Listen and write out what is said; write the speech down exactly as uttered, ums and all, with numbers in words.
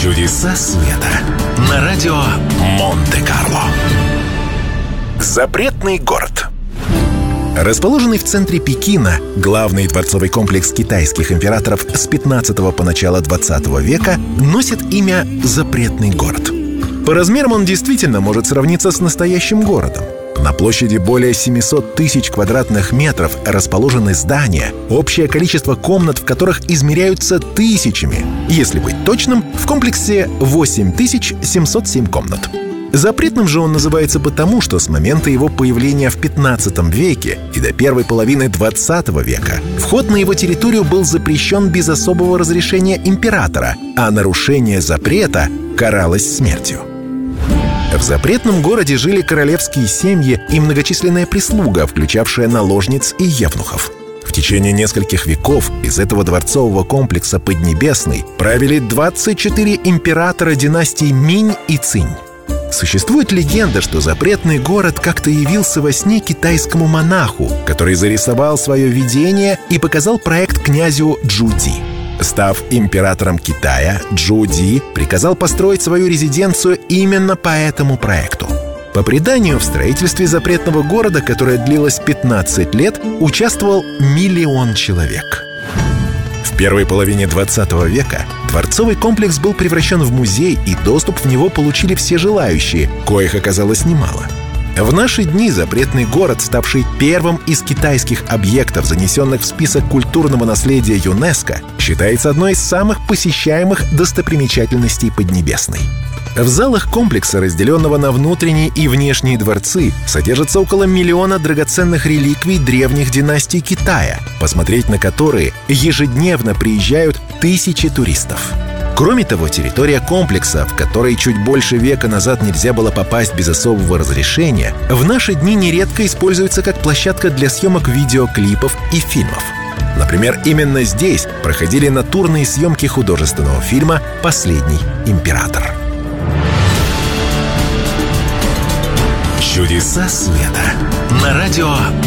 Чудеса света на радио Монте-Карло. Запретный город. Расположенный в центре Пекина, главный дворцовый комплекс китайских императоров с пятнадцатого по начало двадцатого века носит имя «Запретный город». По размерам он действительно может сравниться с настоящим городом. На площади более семьсот тысяч квадратных метров расположены здания, общее количество комнат в которых измеряются тысячами. Если быть точным, в комплексе восемь тысяч семьсот семь комнат. Запретным же он называется потому, что с момента его появления в пятнадцатом веке и до первой половины двадцатого века вход на его территорию был запрещен без особого разрешения императора, а нарушение запрета каралось смертью. В запретном городе жили королевские семьи и многочисленная прислуга, включавшая наложниц и евнухов. В течение нескольких веков из этого дворцового комплекса Поднебесный правили двадцать четыре императора династий Минь и Цинь. Существует легенда, что запретный город как-то явился во сне китайскому монаху, который зарисовал свое видение и показал проект князю Джуди. Став императором Китая, Джуди приказал построить свою резиденцию именно по этому проекту. По преданию, в строительстве запретного города, которое длилось пятнадцать лет, участвовал миллион человек. В первой половине двадцатого века дворцовый комплекс был превращен в музей, и доступ в него получили все желающие, коих оказалось немало. В наши дни запретный город, ставший первым из китайских объектов, занесенных в список культурного наследия ЮНЕСКО, считается одной из самых посещаемых достопримечательностей Поднебесной. В залах комплекса, разделенного на внутренние и внешние дворцы, содержится около миллиона драгоценных реликвий древних династий Китая, посмотреть на которые ежедневно приезжают тысячи туристов. Кроме того, территория комплекса, в которой чуть больше века назад нельзя было попасть без особого разрешения, в наши дни нередко используется как площадка для съемок видеоклипов и фильмов. Например, именно здесь проходили натурные съемки художественного фильма «Последний император». Чудеса света на радио